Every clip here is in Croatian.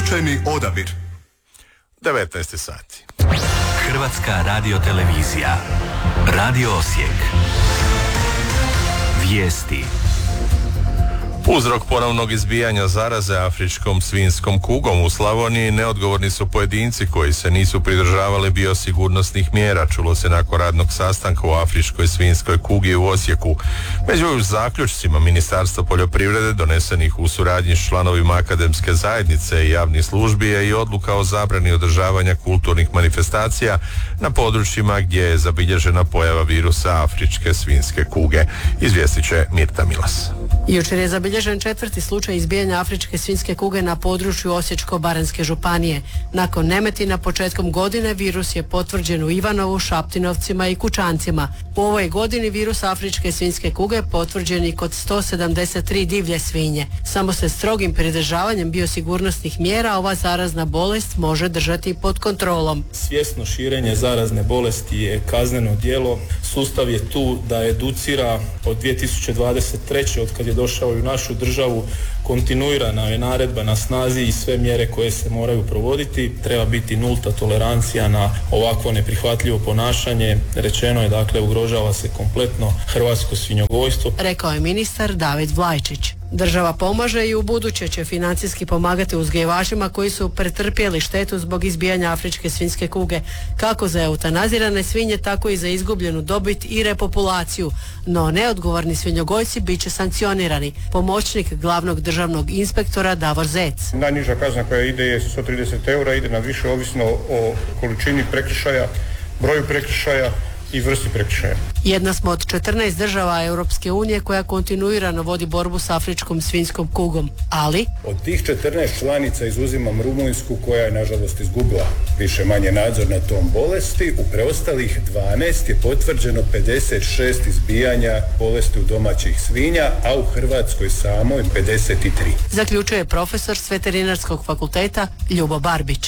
Slučajni odabir. 19 sati. Hrvatska radiotelevizija. Radio Osijek. Vijesti. Uzrok ponovnog izbijanja zaraze afričkom svinjskom kugom u Slavoniji neodgovorni su pojedinci koji se nisu pridržavali biosigurnosnih mjera, čulo se nakon radnog sastanka u afričkoj svinjskoj kugi u Osijeku. Među zaključcima Ministarstva poljoprivrede donesenih u suradnji s članovima akademske zajednice i javnih službi je i odluka o zabrani održavanja kulturnih manifestacija na područjima gdje je zabilježena pojava virusa afričke svinjske kuge. Izvijestit će Mirta Milas. Jučer je zabilježen 4. slučaj izbijanja afričke svinjske kuge na području Osječko-baranjske županije. Nakon Nemetina početkom godine virus je potvrđen u Ivanovu, Šaptinovcima i Kučancima. U ovoj godini virus afričke svinjske kuge potvrđen i kod 173 divlje svinje. Samo se strogim pridržavanjem biosigurnosnih mjera ova zarazna bolest može držati pod kontrolom. Svjesno širenje zarazne bolesti je kazneno djelo. Sustav je tu da educira od 2023. od kad je došao u našu državu. Kontinuirana je naredba na snazi i sve mjere koje se moraju provoditi. Treba biti nulta tolerancija na ovakvo neprihvatljivo ponašanje. Rečeno je, dakle, ugrožava se kompletno hrvatsko svinjogojstvo. Rekao je ministar David Vlajčić. Država pomaže i u buduće će financijski pomagati uzgajivačima koji su pretrpjeli štetu zbog izbijanja afričke svinjske kuge, kako za eutanazirane svinje, tako i za izgubljenu dobit i repopulaciju. No neodgovorni svinjogojci bit će sankcionirani. Pomoćnik glavnog državnog inspektora Davor Zec. Najniža kazna koja ide je 130 eura, ide na više ovisno o količini prekršaja, broju prekršaja i vrsti prekršaja. Jedna smo od 14 država Europske unije koja kontinuirano vodi borbu s afričkom svinjskom kugom, ali od tih 14 članica izuzimam Rumunjsku koja je nažalost izgubila više manje nadzor nad tom bolesti. U preostalih 12 je potvrđeno 56 izbijanja bolesti u domaćih svinja, a u Hrvatskoj samoj 53. Zaključuje profesor s Veterinarskog fakulteta Ljubo Barbić.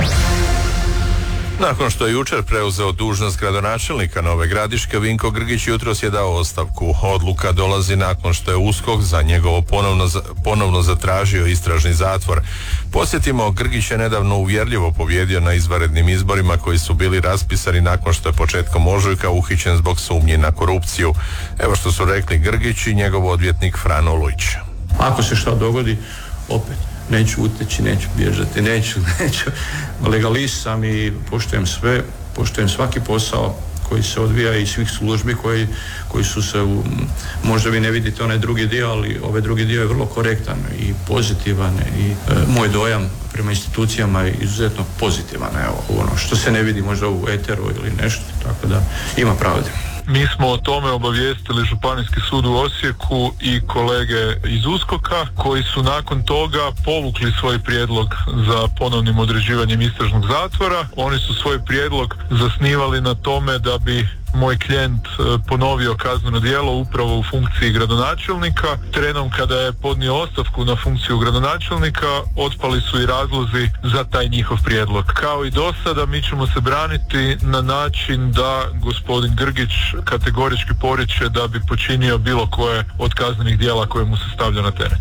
Nakon što je jučer preuzeo dužnost gradonačelnika Nove Gradiške, Vinko Grgić jutros je dao ostavku. Odluka dolazi nakon što je USKOK za njegovo ponovno zatražio istražni zatvor. Podsjetimo, Grgić je nedavno uvjerljivo pobijedio na izvanrednim izborima koji su bili raspisani nakon što je početkom ožujka uhićen zbog sumnje na korupciju. Evo što su rekli Grgić i njegov odvjetnik Frano Lujić. Ako se što dogodi, opet neću uteći, neću bježati, neću. Legalist sam i poštujem svaki posao koji se odvija i svih službi koji su se, možda vi ne vidite onaj drugi dio, ali ovaj drugi dio je vrlo korektan i pozitivan i moj dojam prema institucijama je izuzetno pozitivan. Evo, ono što se ne vidi možda u eteru ili nešto, tako da ima pravde. Mi smo o tome obavijestili Županijski sud u Osijeku i kolege iz USKOK-a koji su nakon toga povukli svoj prijedlog za ponovnim određivanjem istražnog zatvora. Oni su svoj prijedlog zasnivali na tome da bi moj klijent ponovio kazneno djelo upravo u funkciji gradonačelnika. Trenom kada je podnio ostavku na funkciju gradonačelnika, otpali su i razlozi za taj njihov prijedlog. Kao i do sada, mi ćemo se braniti na način da gospodin Grgić kategorički poriče da bi počinio bilo koje od kaznenih djela koje mu se stavlja na teret.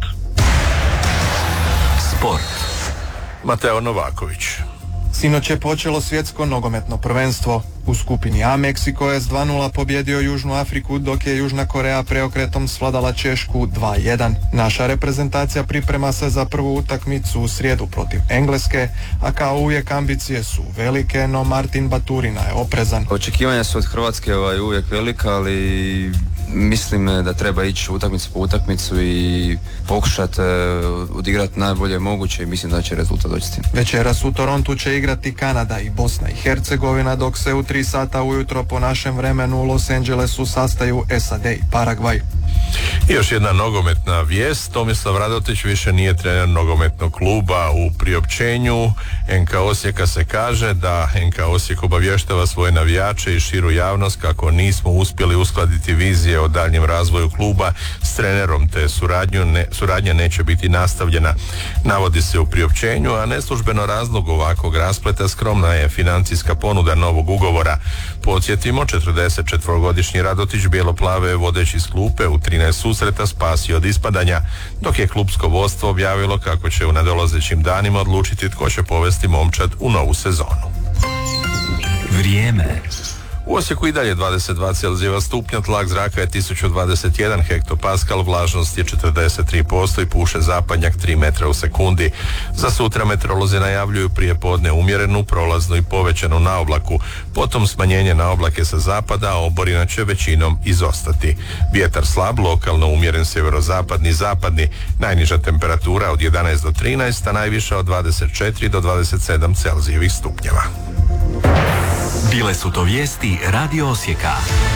Sport. Mateo Novaković. Sinoć je počelo svjetsko nogometno prvenstvo. U skupini A Meksiko je s 2:0 pobjedio Južnu Afriku, dok je Južna Koreja preokretom svladala Češku 2:1. Naša reprezentacija priprema se za prvu utakmicu u srijedu protiv Engleske, a kao uvijek ambicije su velike, no Martin Baturina je oprezan. Očekivanja su od Hrvatske uvijek velika, ali mislim da treba ići utakmicu po utakmicu i pokušati odigrati najbolje moguće i mislim da će rezultat doći s tim. Večeras u Torontu će igrati Kanada i Bosna i Hercegovina, dok se u 3 sata ujutro po našem vremenu u Los Angelesu sastaju SAD i Paragvaj. I još jedna nogometna vijest. Tomislav Radotić više nije trener nogometnog kluba. U priopćenju NK Osijeka se kaže da NK Osijek obavještava svoje navijače i širu javnost kako nismo uspjeli uskladiti vizije o daljnjem razvoju kluba s trenerom, te suradnja neće biti nastavljena. Navodi se u priopćenju, a neslužbeno razlog ovakvog raspleta skromna je financijska ponuda novog ugovora. Podsjetimo, 44-godišnji Radotić bijeloplave je vodeći iz klupe u u 13 susreta spasio od ispadanja, dok je klupsko vodstvo objavilo kako će u nadolazećim danima odlučiti tko će povesti momčad u novu sezonu. Vrijeme. U Osijeku i dalje 22 Celzijeva stupnja, tlak zraka je 1021 hektopaskal, vlažnost je 43% i puše zapadnjak 3 metra u sekundi. Za sutra meteorolozi najavljuju prije podne umjerenu, prolaznu i povećanu naoblaku, potom smanjenje naoblake sa zapada, a oborina će većinom izostati. Vjetar slab, lokalno umjeren sjeverozapadni, zapadni, najniža temperatura od 11 do 13, a najviša od 24 do 27 Celzijevih stupnjeva. Bile su to vijesti Radio Osijeka.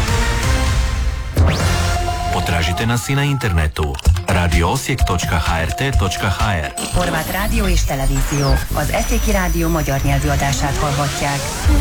Potražite nas i na internetu radioosijek.hrt.hr. Horvát rádió és televízió. Az Eszéki Rádió magyar nyelvű adását hallhatják.